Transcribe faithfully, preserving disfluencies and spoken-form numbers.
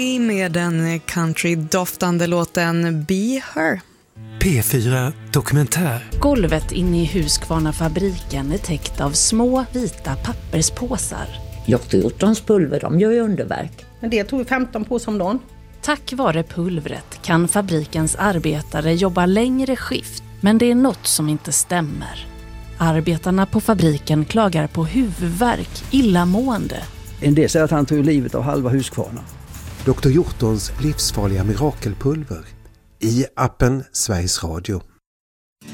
Med den country-doftande låten Be Her. P fyra Dokumentär. Golvet inne i Husqvarna-fabriken är täckt av små vita papperspåsar. Hjortons pulver, de gör ju underverk. Men det tog femton på som dagen. Tack vare pulvret kan fabrikens arbetare jobba längre skift. Men det är något som inte stämmer. Arbetarna på fabriken klagar på huvudvärk, illamående. En del säger att han tog livet av halva Husqvarna. doktor Hjortons livsfarliga mirakelpulver i appen Sveriges Radio.